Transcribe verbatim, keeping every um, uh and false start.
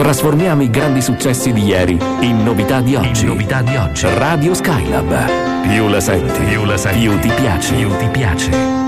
Trasformiamo i grandi successi di ieri in novità di oggi. In novità di oggi. Radio Skylab. Più la senti, più la senti, più ti piace. Più ti piace.